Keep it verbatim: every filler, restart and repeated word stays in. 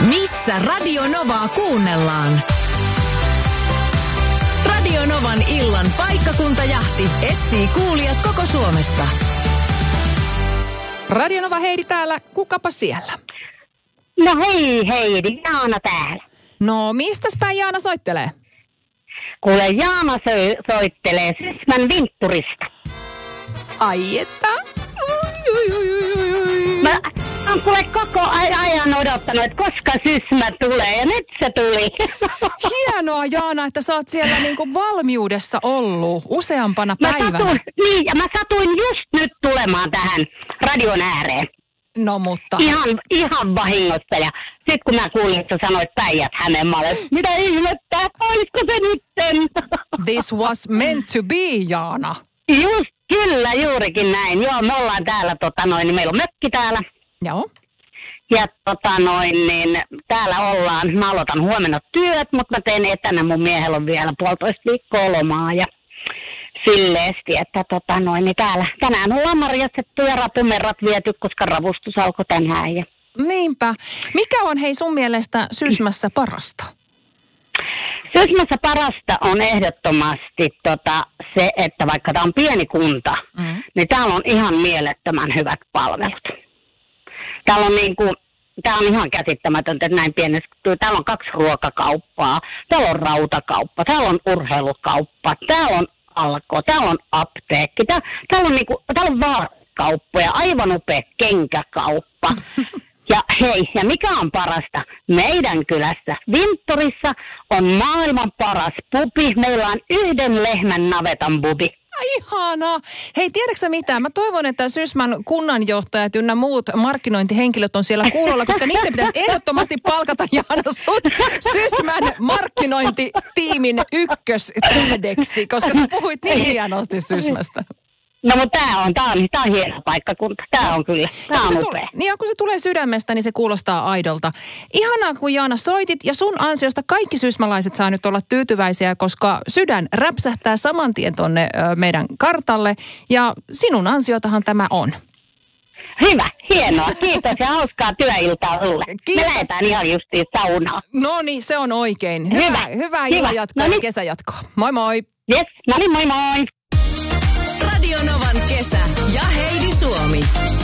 Missä Radio Novaa kuunnellaan? Radio Novan illan paikkakuntajahti etsii kuulijat koko Suomesta. Radio Nova Heidi täällä, kukapa siellä? No hei Heidi, Jaana täällä. No mistäs päin Jaana soittelee? Kuule, Jaana so- soittelee Sysmän Vintturista. Ai että? Ui, ui, ui, ui, ui. Mä oon kuule koko ajan odottanut, että koska Sysmä tulee, ja nyt se tuli. Hienoa Jaana, että sä oot siellä niinku valmiudessa ollut useampana Mä päivänä. satuin, niin, ja mä satuin just nyt tulemaan tähän radion ääreen. No mutta... Ihan, ihan vahingossa, ja sit kun mä kuulin, että sä sanoit Päijät-Hämeen, mä olin, mitä ihmettä, oisko se nytten? This was meant to be, Jaana. Just, kyllä, juurikin näin. Joo, me ollaan täällä, tota noin, niin meillä on mökki täällä. Joo. Ja tota noin, niin täällä ollaan, mä aloitan huomenna työt, mutta mä teen etänä, mun miehellä on vielä puolitoista viikkoa lomaa ja silleesti, että tota noin, niin täällä tänään ollaan marjastettu ja rapumerrat viety, koska ravustus alkoi tänään. Ja... Niinpä. Mikä on hei sun mielestä Sysmässä parasta? Sysmässä parasta on ehdottomasti tota, se, että vaikka tää on pieni kunta, mm. niin täällä on ihan mielettömän hyvät palvelut. Täällä on niinku, tää on ihan käsittämätöntä, että näin pienessä, täällä on kaksi ruokakauppaa, täällä on rautakauppa, täällä on urheilukauppa, täällä on Alko, täällä on apteekki, tää, täällä on niinku, täällä on vaatekauppoja, aivan upea kenkäkauppa. Ja hei, ja mikä on parasta? Meidän kylässä Vintturissa on maailman paras pubi. Meillä on yhden lehmän navetan bubi. Ihanaa. Hei, tiedätkö sä mitä? Mä toivon, että Sysmän kunnanjohtajat ynnä muut markkinointihenkilöt on siellä kuulolla, koska niiden pitäisi ehdottomasti palkata Jaana sut Sysmän markkinointitiimin ykköstähdeksi, koska sä puhuit niin hienosti Sysmästä. No mutta tää on, tää on, tää on hieno paikkakunta. Tää on kyllä, tää on upea. Tule, niin ja kun se tulee sydämestä, niin se kuulostaa aidolta. Ihanaa, kun Jaana soitit ja sun ansiosta kaikki sysmälaiset saa nyt olla tyytyväisiä, koska sydän räpsähtää saman tien tonne ö, meidän kartalle ja sinun ansiotahan tämä on. Hyvä, hienoa. Kiitos ja hauskaa työiltaa sulle. Kiitos. Me lähdetään ihan justiin saunaan. No niin, se on oikein. Hyvä, hyvä, hyvää illanjatkoa ja kesäjatkoa. Moi moi. Yes, no niin, moi moi. Radio Novan kesä ja Heidi Suomi.